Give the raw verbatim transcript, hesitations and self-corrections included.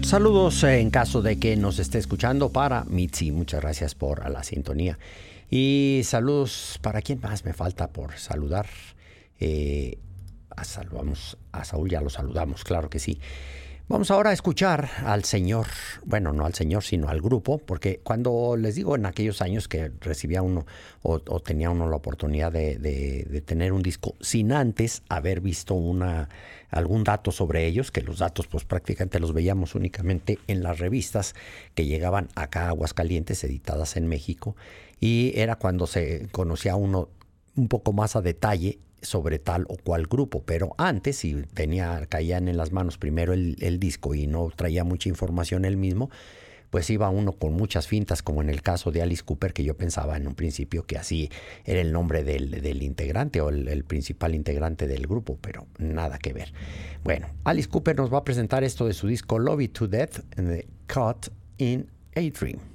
Saludos eh, en caso de que nos esté escuchando para Mitzi, muchas gracias por la sintonía. Y saludos para quién más me falta por saludar. Eh, a, saludamos, a Saúl ya lo saludamos, claro que sí. Vamos ahora a escuchar al señor, bueno, no al señor, sino al grupo, porque cuando les digo en aquellos años que recibía uno o, o tenía uno la oportunidad de, de, de tener un disco sin antes haber visto una, algún dato sobre ellos, que los datos pues prácticamente los veíamos únicamente en las revistas que llegaban acá a Aguascalientes, editadas en México, y era cuando se conocía uno un poco más a detalle sobre tal o cual grupo, pero antes, si tenía, caían en las manos primero el, el disco y no traía mucha información él mismo, pues iba uno con muchas fintas, como en el caso de Alice Cooper, que yo pensaba en un principio que así era el nombre del, del integrante o el, el principal integrante del grupo, pero nada que ver. Bueno, Alice Cooper nos va a presentar esto de su disco Love It to Death, and the Caught in a Dream.